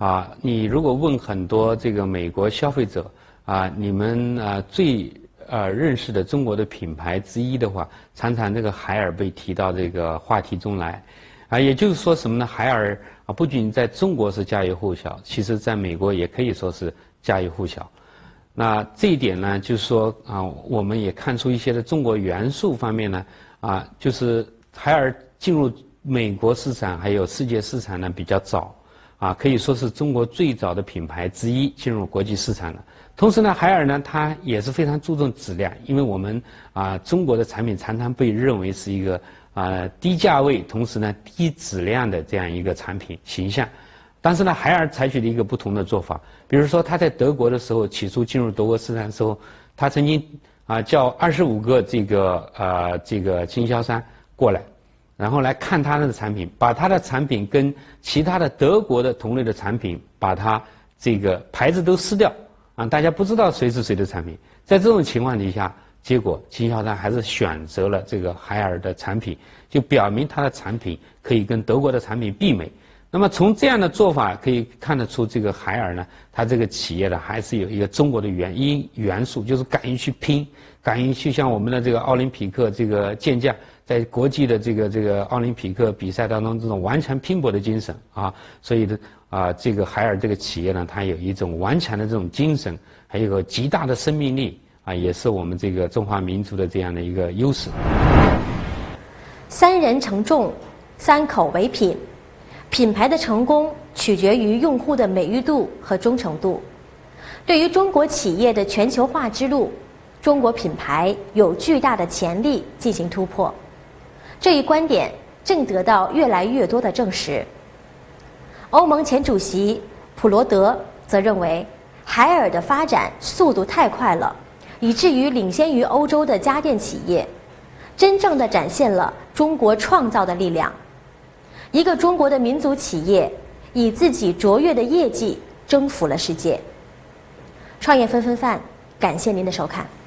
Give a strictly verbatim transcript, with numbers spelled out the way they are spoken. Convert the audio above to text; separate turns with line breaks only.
啊，你如果问很多这个美国消费者啊，你们啊最呃认识的中国的品牌之一的话，常常这个海尔被提到这个话题中来，啊，也就是说什么呢？海尔啊，不仅在中国是家喻户晓，其实在美国也可以说是家喻户晓。那这一点呢，就是说啊，我们也看出一些的中国元素方面呢，啊，就是海尔进入美国市场还有世界市场呢比较早，啊，可以说是中国最早的品牌之一进入国际市场的。同时呢，海尔呢它也是非常注重质量，因为我们啊中国的产品常常被认为是一个啊低价位，同时呢低质量的这样一个产品形象。但是呢，海尔采取了一个不同的做法，比如说他在德国的时候，起初进入德国市场的时候，他曾经啊叫二十五个这个呃这个经销商过来，然后来看他的产品，把他的产品跟其他的德国的同类的产品，把它这个牌子都撕掉啊，大家不知道谁是谁的产品。在这种情况底下，结果经销商还是选择了这个海尔的产品，就表明他的产品可以跟德国的产品媲美。那么从这样的做法可以看得出，这个海尔呢，它这个企业呢还是有一个中国的元因元素，就是敢于去拼，敢于去像我们的这个奥林匹克这个健将，在国际的这个这个奥林匹克比赛当中这种顽强拼搏的精神啊，所以呢啊，这个海尔这个企业呢，它有一种顽强的这种精神，还有个极大的生命力啊，也是我们这个中华民族的这样的一个优势。
三人成众，三口为品。品牌的成功取决于用户的美誉度和忠诚度。对于中国企业的全球化之路，中国品牌有巨大的潜力进行突破。这一观点正得到越来越多的证实。欧盟前主席普罗德则认为，海尔的发展速度太快了，以至于领先于欧洲的家电企业，真正的展现了中国创造的力量。一个中国的民族企业以自己卓越的业绩征服了世界。创业分分饭，感谢您的收看。